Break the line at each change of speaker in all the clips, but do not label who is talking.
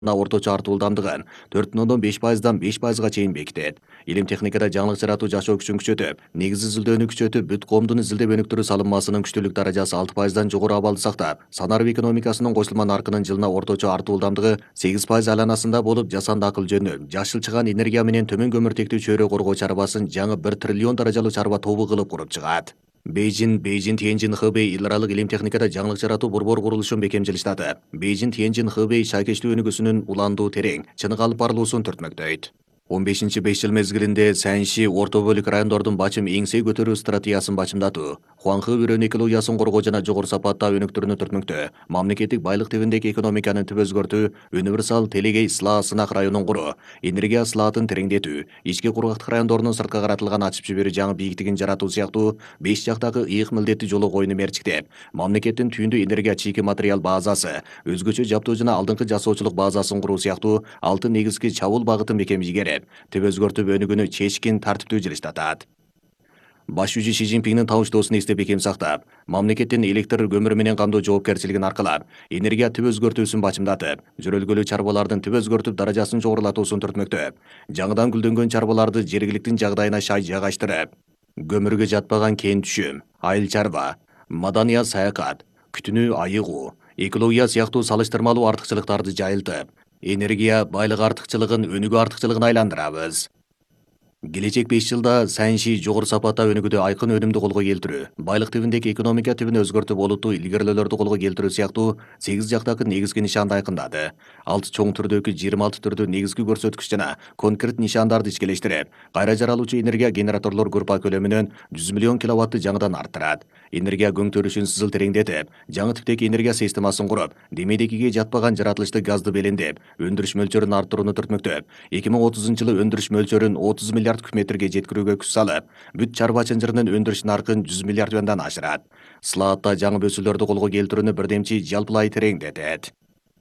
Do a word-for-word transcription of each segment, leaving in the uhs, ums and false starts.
орточо артуу ылдамдыгын төрт бүтүн ондон беш пайыздан беш пайызга чейин бекитет. Илим техникада жаңылык жаратуу жашоо күчүн күчөтүп, негизи изилдөөнү күчөтүп, бүт коомдун изилдеп өнүктүрүү салынмасынын күчтүүлүк даражасы алты пайыздан жогору абалды сактап, санарып экономикасынын кошулма наркынын жылына орточо артуу ылдамдыгы сегиз пайыз айланасында болуп, жасанды акыл жөнү, жашыл чыгаан энергия менен төмөн көмүртектүү чөйрө коргоо чарбасын жаңы бир триллион даражалуу чарба тобу кылып куруп чыгат. Бейжин, Бейжин Тиенжин Хэбэй эл аралык илим техникада жаңылык жаратуу борбор курулушун бекемчилиштады. Бейжин Тиенжин Хэбэй шайкечтүү өнүгүүсүнүн уландуу терең, чынык алып барылуусун түртмөктөйт. он бешинчи беш жыл мезгилинде Сәнши орто бөлүк райондордун бачым эңсей көтөрүү стратегиясын бачымдатуу, Хуанхэ үрөн экологиясын коргоо жана жогору сапаттагы өнүктүрүүнү түртмөктөө, мамлекеттик байлык тибиндеги экономиканы түп өзгөртүү, универсал телегей сылаа сынак районун куруу, энергия сылаатын тереңдетүү, ички кургактык райондорунун сыртка каратылган ачып жиберүү жаңы бийиктигин жаратуу сыяктуу беш жактагы ыйык милдеттүү жолу коюуну мерчиктеп, мамлекеттин түйүндүү энергия чийки материал базасы, өзгөчө жаптоо жана алдыңкы жасоочулук базасын куруу сыяктуу алты негизги чабуул багытын бекемжигерип, түп өзгөртүү өнүгүүнү чечкин тартиптүү жылыштатат. Баш жүзү Ши Цзиньпиндин табыштоосун эстеп бекем сактап, мамлекеттин электр көмүрү менен камдоо жоопкерчилигин аркалап, энергия түп өзгөртүүсүн бачымдатып, жөрөлгөлүү чарбалардын түп өзгөртүп даражасын жогорулатуусун түртмөктөп, жаңыдан гүлдөнгөн чарбаларды жергиликтин жагдайына шай жайгаштырып, көмүргө жатпаган кен түшүм, айыл чарба, мадания саякат, күтүнүү айыгуу, экология сыяктуу салыштырмалуу артыкчылыктарды жайылтып, энергия байлык артыкчылыгын өнүгүү артыкчылыгына айландырабыз. Келечек беш жылда Сәнши жогору сапатта өнүгүүдө айкын өнүмдү колго келтирүү, байлык тибиндеги экономика тибин өзгөртүп олуттуу илгерилөөлөрдү колго келтирүү сыяктуу сегиз жактагы негизги нишанды айкындады. Алты чоң түрдөгү жыйырма алты түрдүү негизги көрсөткүч жана конкрет нишандарды ичкелештирип, кайра жаралуучу энергия генераторлор группа көлөмүнөн жүз миллион киловаттты жаңыдан арттырат. Энергия көңтөрүшүн сызыл тереңдетип, жаңы типтеги энергия системасын куруп, демейдегиге жатпаган жаратылышты газды белендеп, өндүрүш мөлчөрүн арттырууну түртмөктөп, эки миң отузунчу жылы өндүрүш мөлчөрүн отуз миллиард куб метрге жеткирүүгө күч салып, бүт чарба чынжырынын өндүрүш наркын жүз миллиард юандан ашырат. Слаатта жаңы бөсүүлөрдү колго келтирүүнү бирдемчи жалпылай тереңдетет.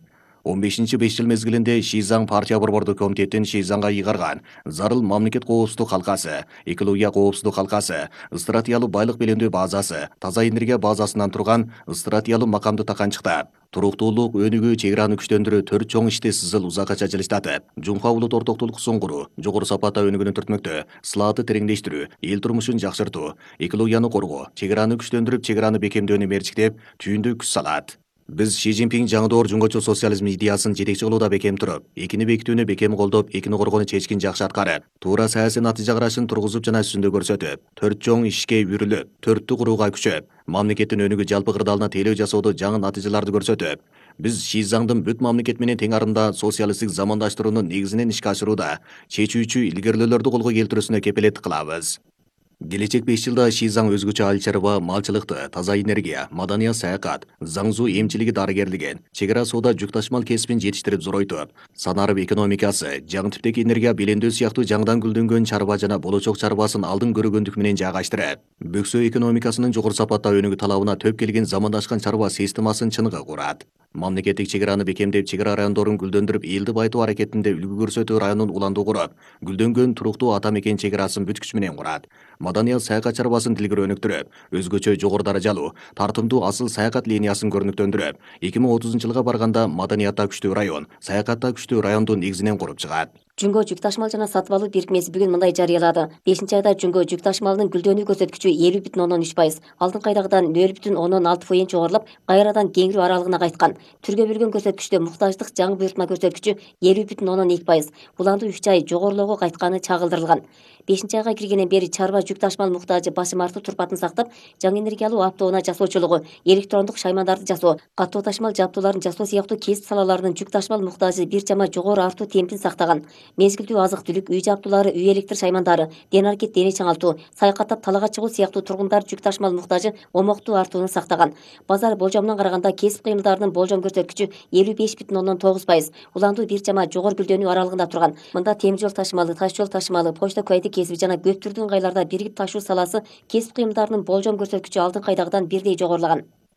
он бешинчи беш жыл мезгилинде Шизаң партия борбордук комитеттин Шизаңга ыйгарган зарыл мамлекет коопсуздук калкасы, экология коопсуздук калкасы, стратегиялуу байлык белемдөө базасы, таза энергия базасынан турган стратегиялуу макамдуу таканчыктап, туруктуулук, өнүгүү, чек араны күчтөндүрүү төрт чоң ишти сызыл узакача жылыштатып, жумха улут ортоктулуксун куруу, жогору сапатта өнүгүүнү түртмөктөө, сылааты тереңдештирүү, эл турмушун жакшыртуу, экологияны коргоо, чек араны күчтөндүрүп, чек араны бекемдөөнү мерчиктеп, түйүндүү күч салат. Биз Ши Цзиньпин жаңы доор жумгачу социализм идеясын жетекчи кылууда бекем туруп, экини бекитүүнү бекем колдоп, экини коргоону чечкин жакшы аткарып, туура саясий натыйжа карашын тургузуп жана үстүндө көрсөтүп, төрт чоң ишке үрүлүп, төрттү курууга күчөп, мамлекеттин өнүгүү жалпы кырдаалына тейлөө жасоодо жаңы натыйжаларды көрсөтүп, биз Шизаңдын бүт мамлекет менен тең арында социалисттик замандаштыруунун негизинен ишке ашырууда чечүүчү илгерилөөлөрдү колго келтирүүсүнө кепилеттик кылабыз. Келечек беш жылда Шизаң өзгөчө айыл чарба, малчылыкты, таза энергия, мадания саякат, заңзуу эмчилиги дарыгерлигин, чек ара соода жүк ташмал кесибин жетиштирип зоройтуп, санарып экономикасы, жаңы типтеги энергия белендөө сыяктуу жаңыдан гүлдөнгөн чарба жана болочок чарбасын алдын көргөндүк менен жайгаштырып, бөксө экономикасынын жогору сапатта өнүгүү талабына төп келген замандашкан чарба системасын чыныгы курат. Мамлекеттик чек араны бекемдеп, чек ара райондорун гүлдөндүрүп, элди байытуу аракетинде үлгү көрсөтүү районун уландуу куруп, гүлдөнгөн туруктуу ата мекен чек арасын бүт күч менен курат. Мадания саякат чарбасын тилгер өнүктүрүп, өзгөчө жогору даражалуу, тартымдуу асыл саякат линиясын көрүнүктөндүрүп, эки миң отузунчу жылга барганда маданиятта күчтүү район, саякатта күчтүү райондун негизинен куруп чыгат.
Жумго жүк ташмал жана сатып алуу бирикмеси бүгүн мындай жарыялады. бешинчи айда Жумго жүк ташмалынын гүлдөнүү көрсөткүчү элүү бүтүн ондон үч пайыз, алдыңкы айдагыдан нөл бүтүн ондон алты фоиз жогорулуп, кайрадан кеңирүү аралыгына кайткан. Түргө бөлгөн көрсөткүчтө муктаждык жаңы буйртма көрсөткүчү элүү бүтүн ондон эки пайыз, буландуу үч ай жогорулоого кайтканы чагылдырылган. бешинчи айга киргенден бери чарба жүк ташмал муктажы басым артуу турпатын сактап, жаңы энергиялуу автоунаа жасоочулугу, электрондук шаймандарды жасоо, каттоо ташмал жабдууларын жасоо сыяктуу кесип салаларынын жүк ташмал муктажы бир чама жогору артуу темпин сактаган. Мезгилдүү азык түлүк, үй жабдуулары, үй электр шаймандары, ден аракет дене чаңалтуу, саякаттап талага чыгуу сыяктуу тургундар жүк ташмал муктажы омоктуу артууну сактаган. Базар болжомунан караганда кесип кыймылдарынын болжом көрсөткүчү элүү беш бүтүн ондон тогуз пайыз, уландуу бир чама жогору гүлдөнүү аралыгында турган. Мында темир жол ташмалы, таш жол ташмалы, почта куайты кесиби жана көп түрдүү ыңгайларда биригип ташуу саласы кесип кыймылдарынын болжом көрсөткүчү алдыңкы айдагыдан бирдей жогорулаган.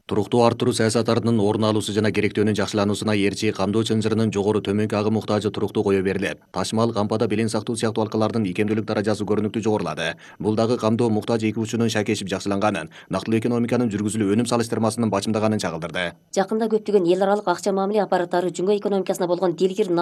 туруктуу арттыруу саясаттарынын орун алуусу жана керектөөнүн жакшылануусуна ээрчи камдоо чынжырынын жогору төмөнкү агым муктажы туруктуу кое берилип, ташмал, кампада белең сактоо сыяктуу алкалардын ийкемдүүлүк даражасы көрүнүктүү жогорулады. Бул дагы камдоо муктаж эки учунун шакешип жакшыланганын, нактылуу экономиканын жүргүзүлүү өнүм салыштырмасынын бачымдаганын чагылдырды.
Жакында көптөгөн эл аралык акча мамиле аппараттары жумго экономикасына болгон дилгир